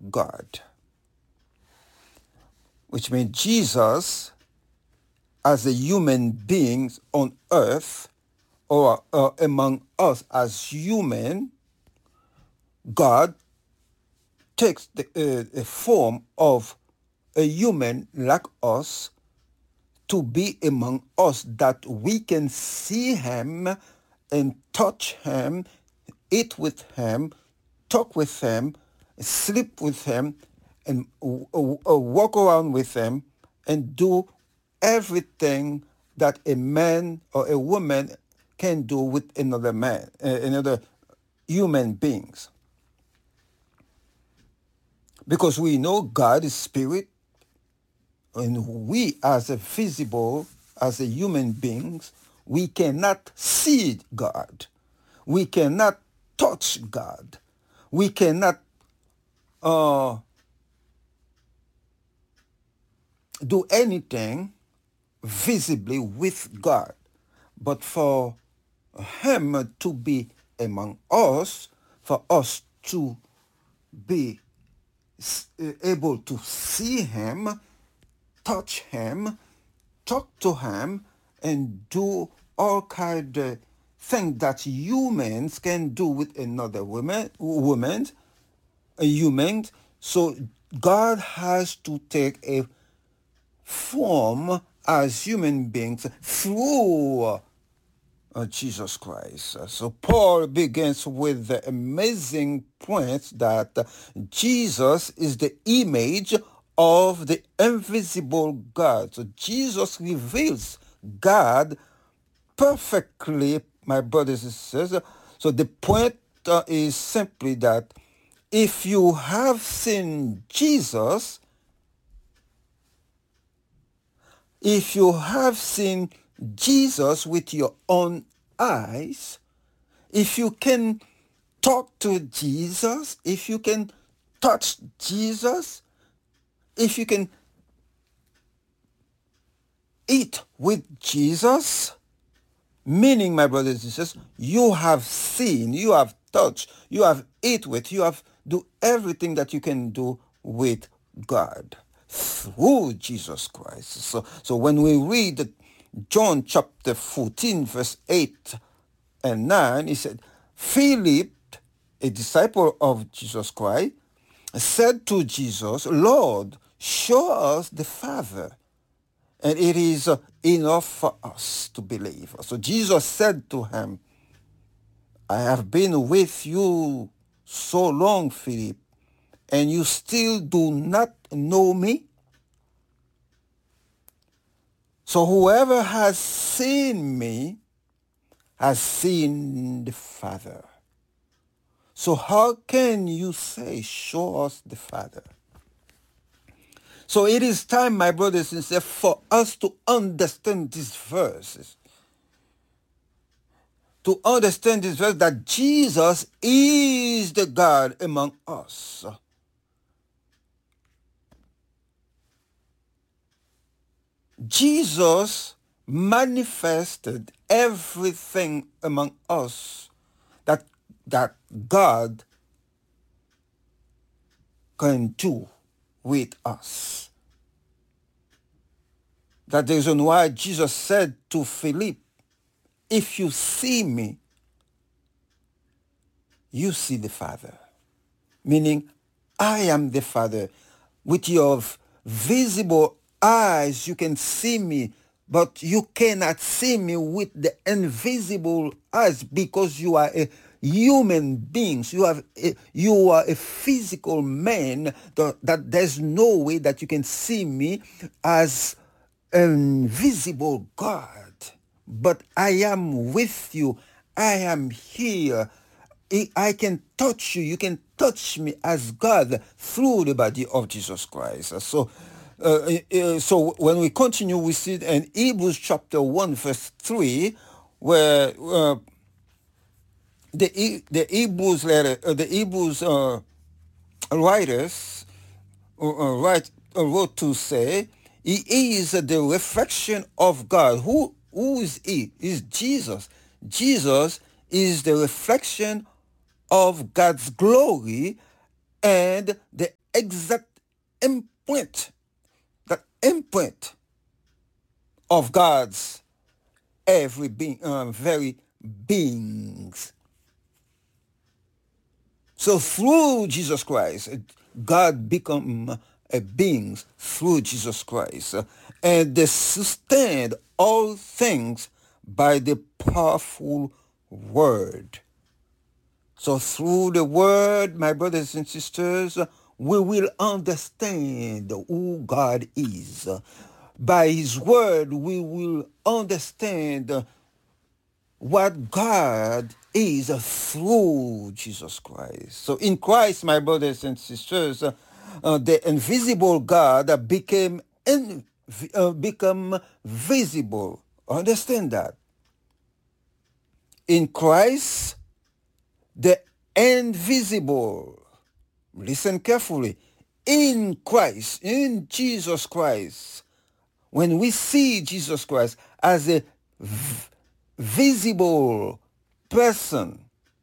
God. Which means Jesus, as a human being on earth, or among us as human, God takes the form of a human like us to be among us, that we can see him and touch him, eat with him, talk with him, sleep with him, and walk around with him, and do everything that a man or a woman can do with another man, another human beings. Because we know God is spirit, and we as a human beings, we cannot see God. We cannot touch God. We cannot do anything visibly with God. But for him to be among us, for us to be able to see him, touch him, talk to him, and do all kind of things that humans can do with another a human. So God has to take a form as human beings through Jesus Christ. So Paul begins with the amazing point that Jesus is the image of the invisible God. So Jesus reveals God perfectly, my brothers and sisters. So the point is simply that if you have seen Jesus, if you have seen Jesus with your own eyes, if you can talk to Jesus, if you can touch Jesus, if you can eat with Jesus, meaning, my brothers and sisters, you have seen, you have touched, you have eat with, you have do everything that you can do with God through Jesus Christ. So when we read John chapter 14, verse 8 and 9, he said, Philip, a disciple of Jesus Christ, said to Jesus, Lord, show us the Father, and it is enough for us to believe. So Jesus said to him, I have been with you so long, Philip, and you still do not know me? So whoever has seen me has seen the Father. So how can you say, show us the Father? So it is time, my brothers and sisters, for us to understand these verses. To understand this verse, that Jesus is the God among us. Jesus manifested everything among us that God can do with us. That's the reason why Jesus said to Philip, if you see me, you see the Father. Meaning, I am the Father. With your visible eyes, you can see me, but you cannot see me with the invisible eyes, because you are a human being. You are a physical man, that there's no way that you can see me as invisible God. But I am with you. I am here. I can touch you. You can touch me as God through the body of Jesus Christ. So when we continue, we see in Hebrews chapter 1, verse 3, where the Hebrews writers wrote to say, he is the reflection of God. Who is he? Is Jesus. Jesus is the reflection of God's glory and the exact imprint, that imprint of God's every being, very beings. So through Jesus Christ, God become a being through Jesus Christ, and they sustained all things by the powerful word. So through the word, my brothers and sisters, we will understand who God is. By his word, we will understand what God is through Jesus Christ. So in Christ, my brothers and sisters, the invisible God become visible. Understand that. In Christ, the invisible, listen carefully, in Christ, in Jesus Christ, when we see Jesus Christ as a visible person,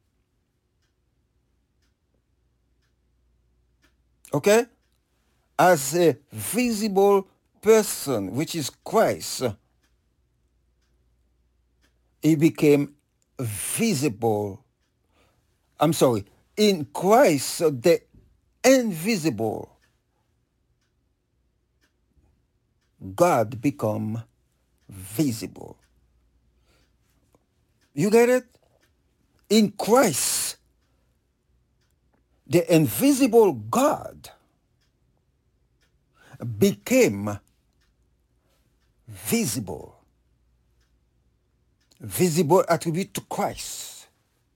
okay, as a visible person, which is Christ, he became visible. I'm sorry, in Christ, the invisible God become visible. You get it? In Christ, the invisible God became visible. Visible attribute to Christ.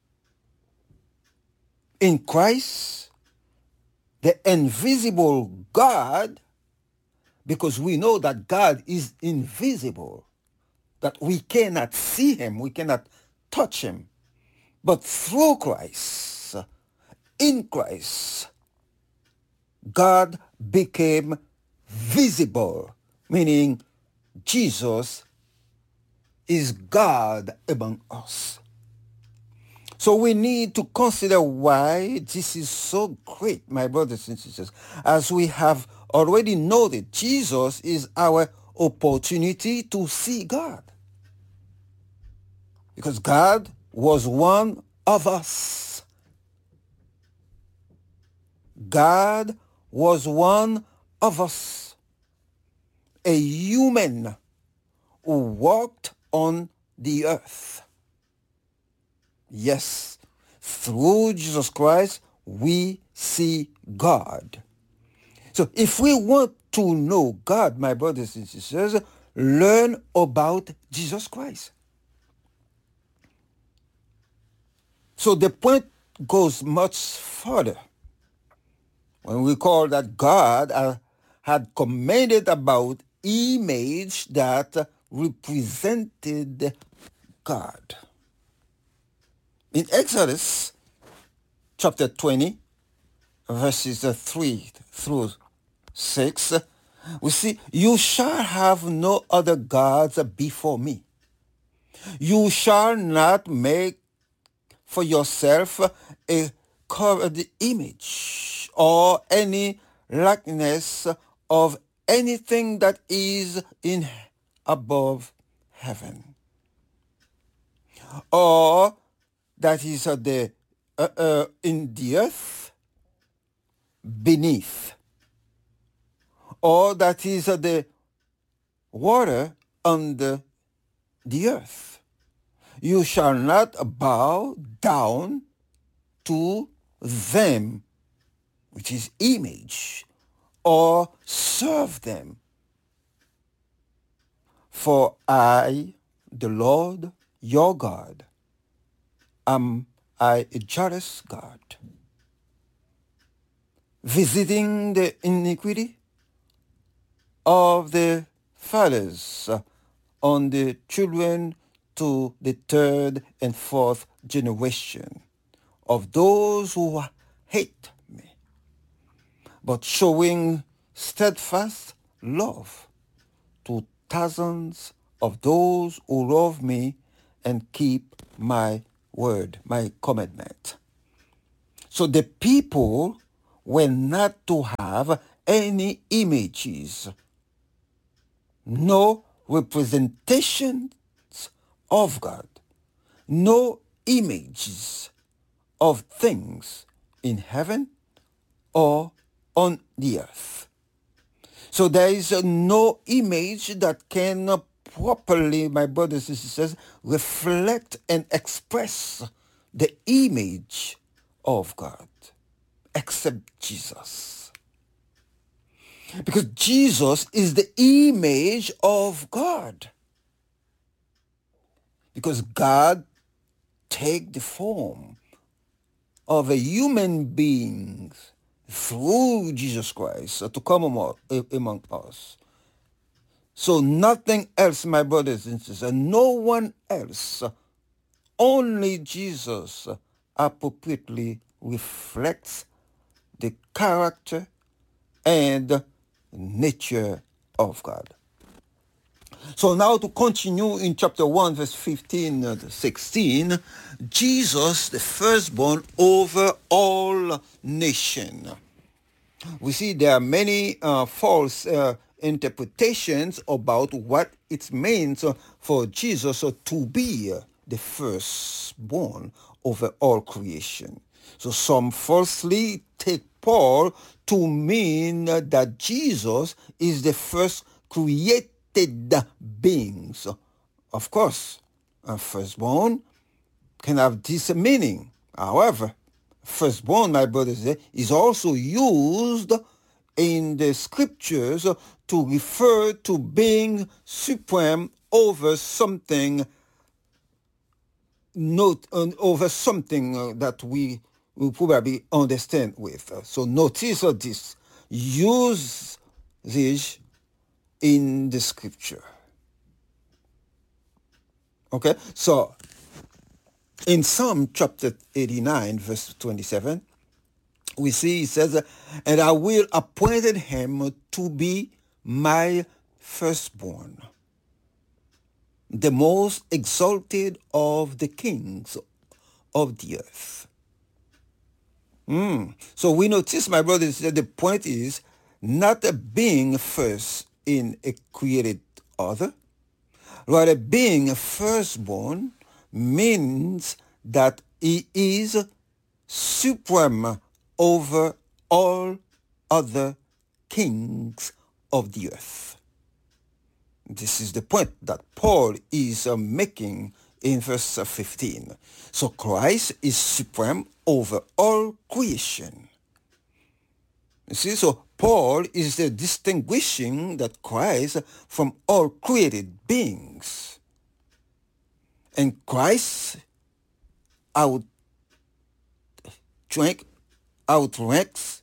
In Christ, the invisible God, because we know that God is invisible, that we cannot see him, we cannot touch him. But through Christ, in Christ, God became visible, meaning Jesus is God among us. So we need to consider why this is so great, my brothers and sisters. As we have already noted, Jesus is our opportunity to see God. Because God was one of us. God was one of us. A human who walked on the earth. Yes, through Jesus Christ, we see God. So if we want to know God, my brothers and sisters, learn about Jesus Christ. So the point goes much further. When we call that God had commanded about image that represented God. In Exodus chapter 20, verses 3 through 6, we see, you shall have no other gods before me. You shall not make for yourself a carved image or any likeness of anything that is in above heaven, or that is in the earth beneath, or that is the water under the earth. You shall not bow down to them, which is image, or serve them. For I, the Lord your God, am I a jealous God, visiting the iniquity of the fathers on the children to the third and fourth generation of those who hate me, but showing steadfast love to thousands of those who love me and keep my word, my commandment. So the people were not to have any images, no representations of God, no images of things in heaven or on the earth. So there is no image that can properly, my brothers and sisters, reflect and express the image of God, except Jesus. Because Jesus is the image of God. Because God take the form of a human being through Jesus Christ to come among us. So nothing else, my brothers and sisters, no one else, only Jesus appropriately reflects the character and nature of God. So now to continue in chapter 1, verse 15 to 16, Jesus, the firstborn over all nations. We see there are many false interpretations about what it means for Jesus to be the firstborn over all creation. So some falsely take Paul to mean that Jesus is the first created beings. Of course, a firstborn can have this meaning. However, firstborn, my brothers, is also used in the scriptures to refer to being supreme over something, not over something that we will probably understand with. So notice this usage in the scripture. Okay, so in Psalm chapter 89, verse 27, we see it says, and I will appointed him to be my firstborn, the most exalted of the kings of the earth. So we notice, my brothers, that the point is not being first in a created order, rather being a firstborn means that he is supreme over all other kings of the earth. This is the point that Paul is making in verse 15. So Christ is supreme over all creation. You see, so Paul is distinguishing that Christ from all created beings. And Christ outranks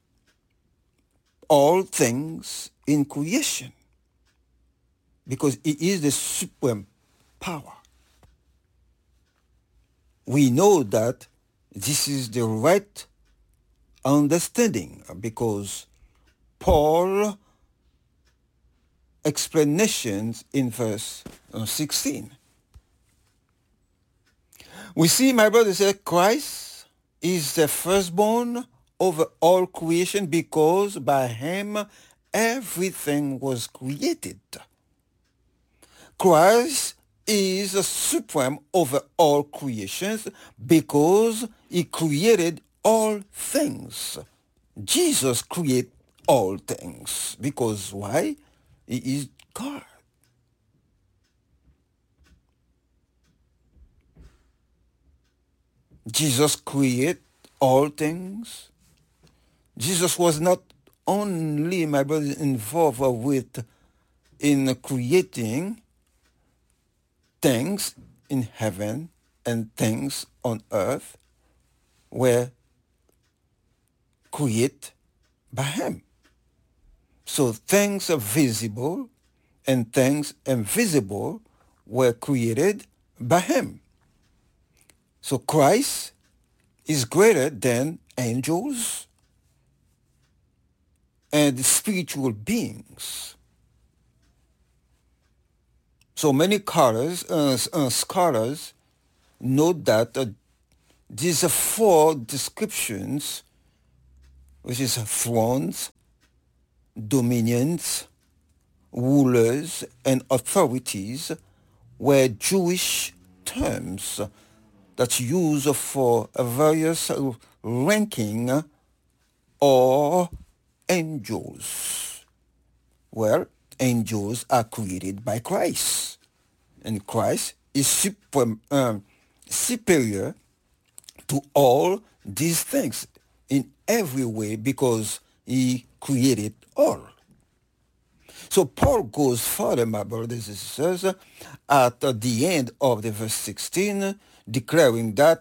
all things in creation because he is the supreme power. We know that this is the right understanding because Paul explanations in verse 16. We see, my brother said, Christ is the firstborn over all creation because by him everything was created. Christ is supreme over all creations because he created all things. Jesus created all things because why? He is God. Jesus created all things. Jesus was not only, my brother, involved with in creating things in heaven and things on earth were created by him. So things visible and things invisible were created by him. So Christ is greater than angels and spiritual beings. So many scholars note that these four descriptions which is thrones, dominions, rulers, and authorities, were Jewish terms that's used for various ranking or angels. Well, angels are created by Christ, and Christ is superior to all these things in every way because he created all. So Paul goes further, my brothers and sisters, at the end of the verse 16, declaring that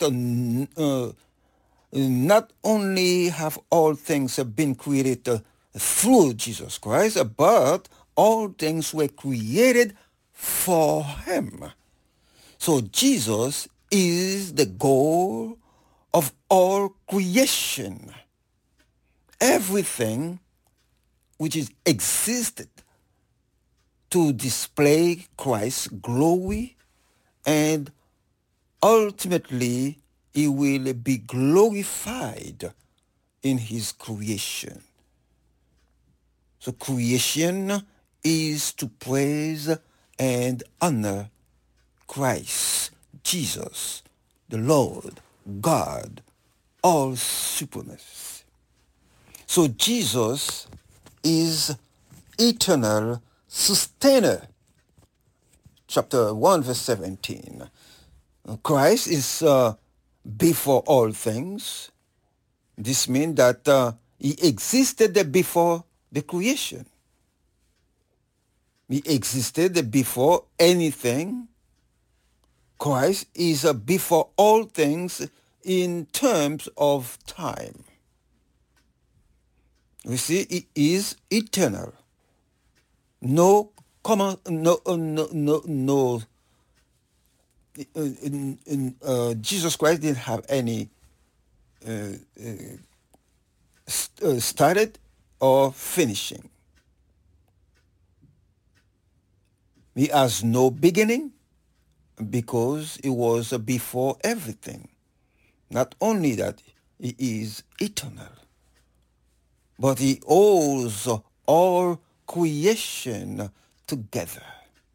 not only have all things been created through Jesus Christ, but all things were created for him. So Jesus is the goal of all creation. Everything which is existed to display Christ's glory, and ultimately he will be glorified in his creation. So creation is to praise and honor Christ, Jesus, the Lord, God, all supremacy. So Jesus is eternal sustainer. Chapter 1, verse 17. Christ is before all things. This means that he existed before the creation. He existed before anything. Christ is before all things in terms of time. We see he is eternal. No common, no. Jesus Christ didn't have any started or finishing. He has no beginning because he was before everything. Not only that, he is eternal, but he holds all creation together.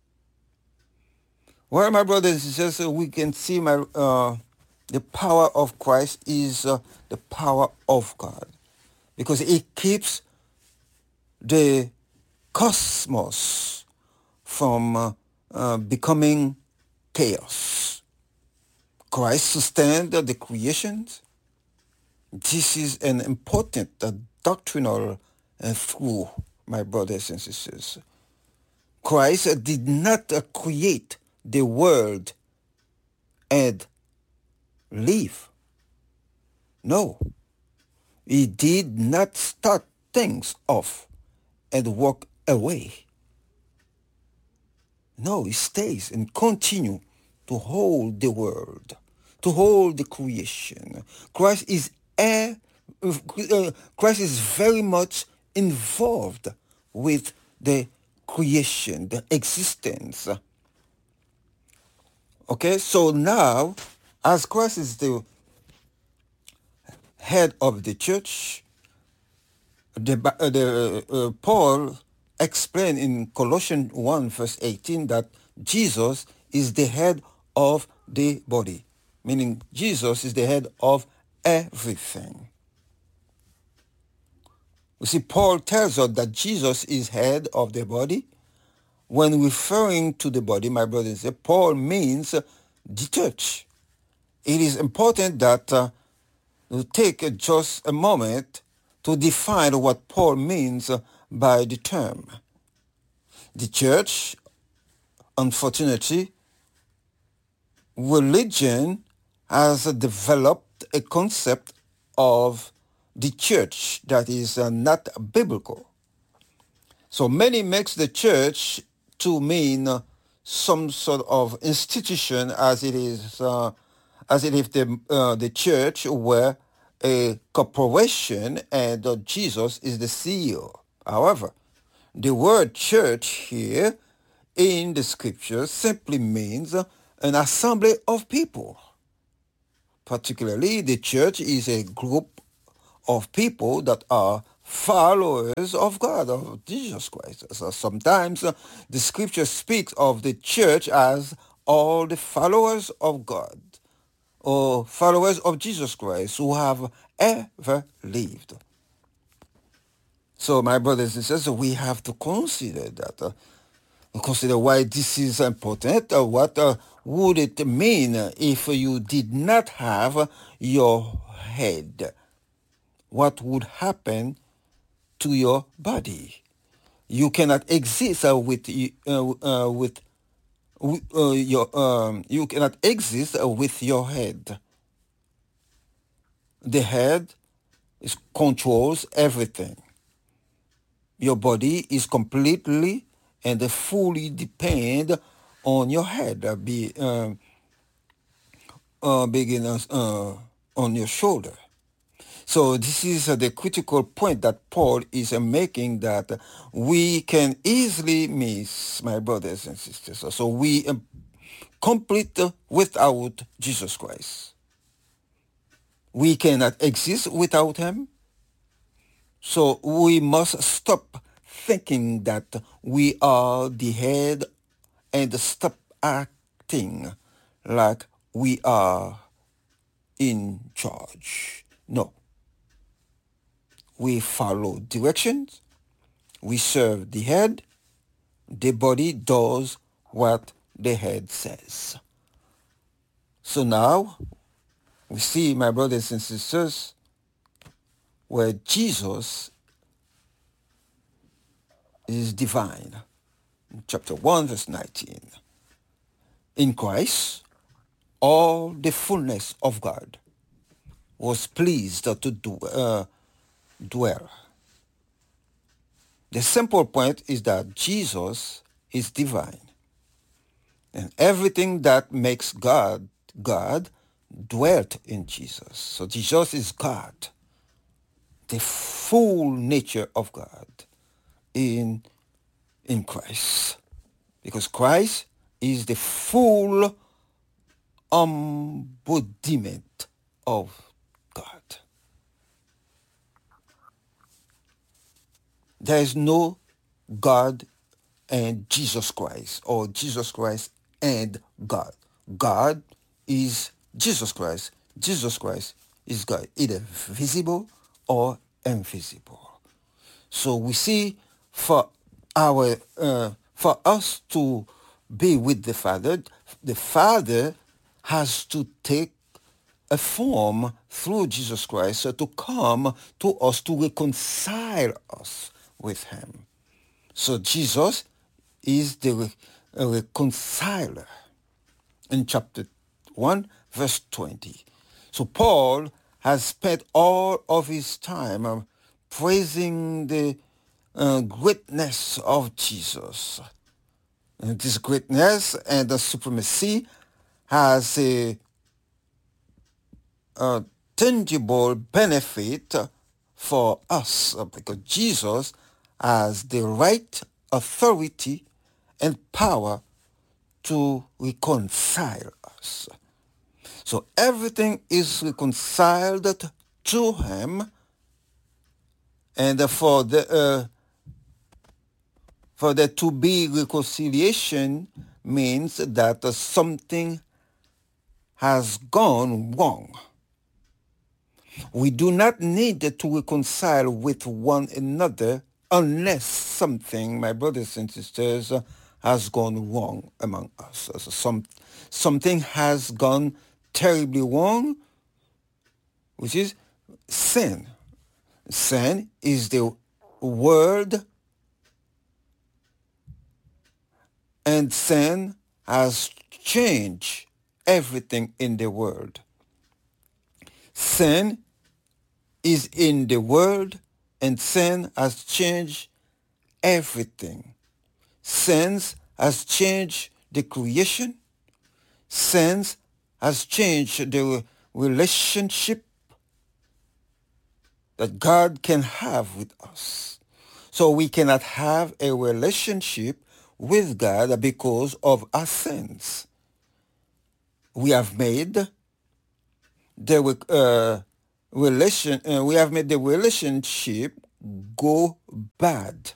Well, my brothers and sisters, we can see the power of Christ is the power of God, because it keeps the cosmos from becoming chaos. Christ sustained the creations. This is an important doctrinal truth, my brothers and sisters. Christ did not create the world and leave. No, he did not start things off and walk away. No, he stays and continue to hold the world, to hold the creation. Christ is very much involved with the creation, the existence. Okay, so now, as Christ is the head of the church, Paul explained in Colossians 1 verse 18 that Jesus is the head of the body, meaning Jesus is the head of everything. You see, Paul tells us that Jesus is head of the body. When referring to the body, my brothers and sisters, Paul means the church. It is important that we take just a moment to define what Paul means by the term. The church, unfortunately, religion has developed a concept of the church that is not biblical. So many makes the church to mean some sort of institution, as it is, as if the church were a corporation and Jesus is the CEO. However, the word church here in the scripture simply means an assembly of people. Particularly, the church is a group of people that are followers of God, of Jesus Christ. So sometimes the scripture speaks of the church as all the followers of God or followers of Jesus Christ who have ever lived. So, my brothers and sisters, we have to consider that. Consider why this is important. What would it mean if you did not have your head? What would happen to your body? You cannot exist with your you cannot exist with your head. The head controls everything. Your body is completely and fully depend on your head, beginners on your shoulder. So this is the critical point that Paul is making, that we can easily miss, my brothers and sisters. So we complete without Jesus Christ. We cannot exist without him. So we must stop thinking that we are the head and stop acting like we are in charge. No. We follow directions. We serve the head. The body does what the head says. So now we see, my brothers and sisters, where Jesus is divine. Chapter 1, verse 19. In Christ, all the fullness of God was pleased to dwell. The simple point is that Jesus is divine. And everything that makes God, God dwelt in Jesus. So Jesus is God, the full nature of God in Christ. Because Christ is the full embodiment of God. There is no God and Jesus Christ, or Jesus Christ and God. God is Jesus Christ. Jesus Christ is God, either visible or invisible. So we see for us to be with the Father has to take a form through Jesus Christ to come to us to reconcile us with him. So Jesus is the reconciler in chapter 1, verse 20. So Paul has spent all of his time praising the greatness of Jesus. And this greatness and the supremacy has a tangible benefit for us, because Jesus has the right, authority, and power to reconcile us. So everything is reconciled to him, and for there to be reconciliation means that something has gone wrong. We do not need to reconcile with one another unless something, my brothers and sisters, has gone wrong among us. So something has gone terribly wrong, which is sin. Sin is the word, and sin has changed everything in the world. Sin is in the world, and sin has changed everything. Sin has changed the creation. Sin has changed the relationship that God can have with us. So we cannot have a relationship with God because of our sins. We have made the we have made the relationship go bad.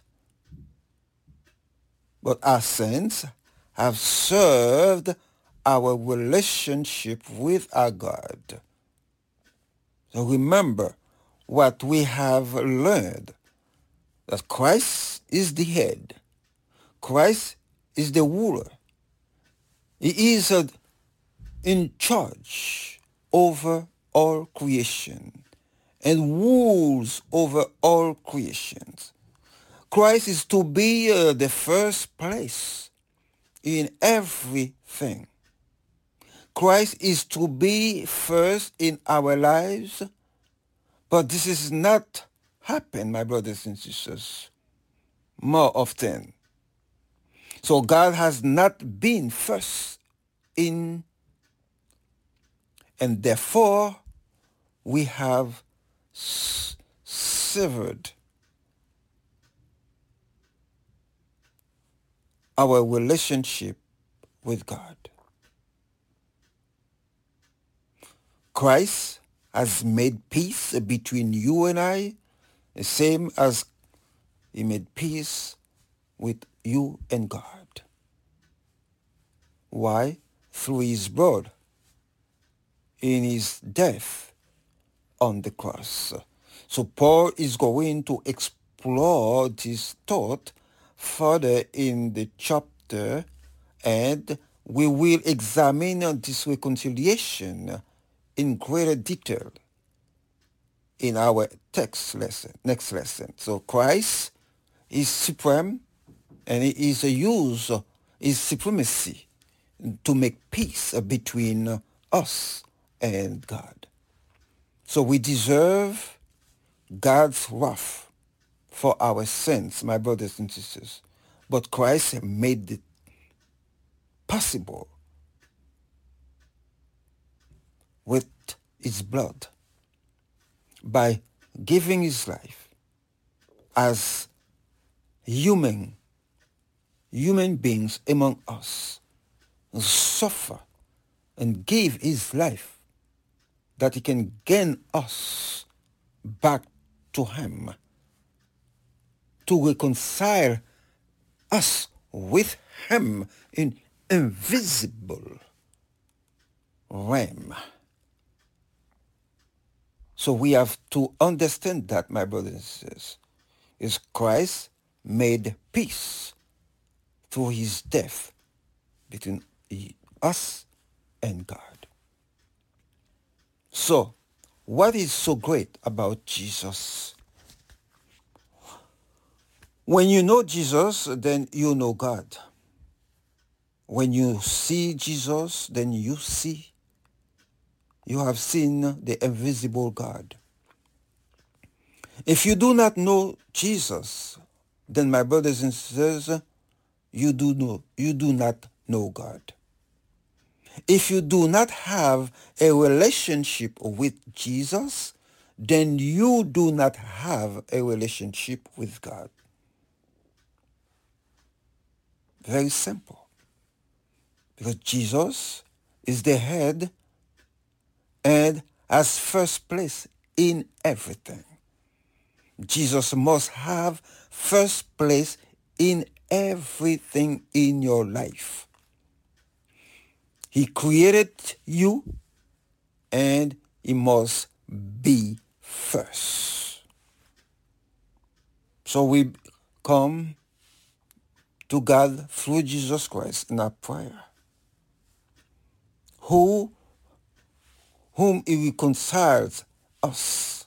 But our sins have served our relationship with our God. So remember what we have learned, that Christ is the head. Christ is the ruler. He is in charge over all creation and rules over all creations. Christ is to be the first place in everything. Christ is to be first in our lives, but this is not happen, my brothers and sisters, more often. So God has not been first in, and therefore we have severed our relationship with God. Christ has made peace between you and I, the same as he made peace with you and God. Why? Through his blood in his death on the cross. So Paul is going to explore this thought further in the chapter, and we will examine this reconciliation in greater detail in our next lesson. So Christ is supreme, and he is a use his supremacy to make peace between us and God. So we deserve God's wrath for our sins, my brothers and sisters. But Christ made it possible with his blood by giving his life as human beings among us, suffer and give his life that he can gain us back to him, to reconcile us with him in invisible realm. So we have to understand that, my brothers and sisters, is Christ made peace through his death between us and God. So, what is so great about Jesus? When you know Jesus, then you know God. When you see Jesus, then you have seen the invisible God. If you do not know Jesus, then my brothers and sisters, you do not know God. If you do not have a relationship with Jesus, then you do not have a relationship with God. Very simple. Because Jesus is the head and has first place in everything. Jesus must have first place in everything in your life. He created you, and he must be first. So we come to God through Jesus Christ in our prayer, whom he reconciles us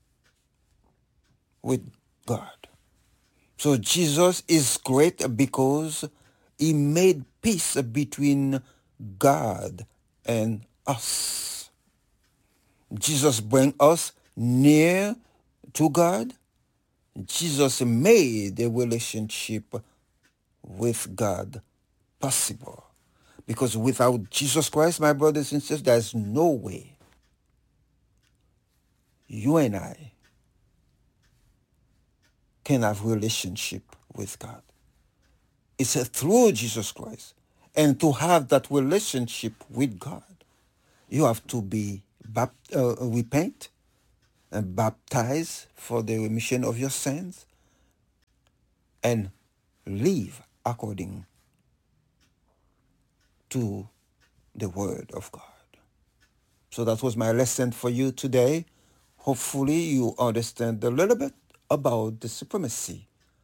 with God. So Jesus is great because he made peace between God and us. Jesus brings us near to God. Jesus made a relationship with God possible. Because without Jesus Christ, my brothers and sisters, there's no way you and I can have relationship with God. It's through Jesus Christ. And to have that relationship with God, you have to be repent, and baptized for the remission of your sins, and live according to the Word of God. So that was my lesson for you today. Hopefully you understand a little bit about the supremacy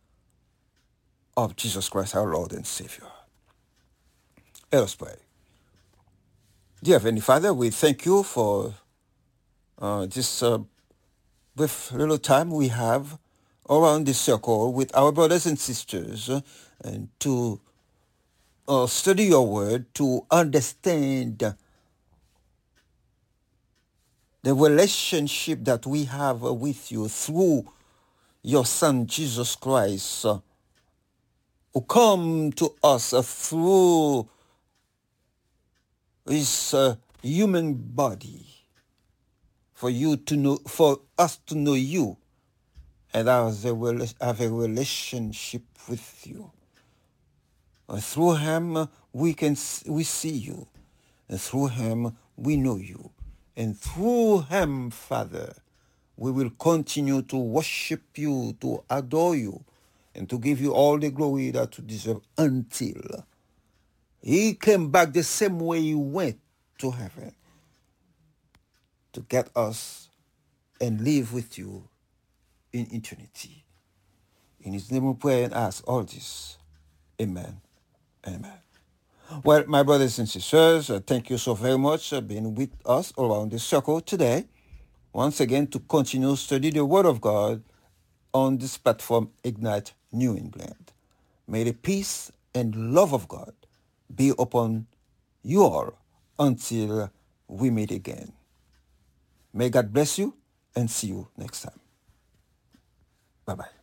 of Jesus Christ, our Lord and Savior. Let us pray. Dear Heavenly Father, we thank you for this brief little time we have around this circle with our brothers and sisters and to study your word, to understand the relationship that we have with you through your Son, Jesus Christ, who come to us through his human body, for you to know, for us to know you, and have a relationship with you. Through him we see you, and through him we know you, and through him, Father, we will continue to worship you, to adore you, and to give you all the glory that you deserve until he came back the same way he went to heaven to get us and live with you in eternity. In his name we pray and ask all this. Amen. Amen. Well, my brothers and sisters, thank you so very much for being with us around the circle today. Once again, to continue study the Word of God on this platform, Ignite New England. May the peace and love of God be upon you all until we meet again. May God bless you and see you next time. Bye-bye.